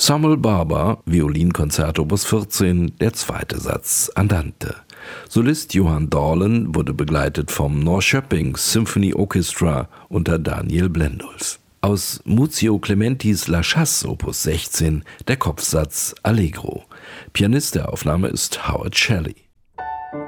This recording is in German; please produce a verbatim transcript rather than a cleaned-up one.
Samuel Barber, Violinkonzert Opus vierzehn, der zweite Satz Andante. Solist Johann Dorlen wurde begleitet vom Norrköping Symphony Orchestra unter Daniel Blendulf. Aus Muzio Clementis La Chasse Opus sechzehn, der Kopfsatz Allegro. Pianist der Aufnahme ist Howard Shelley.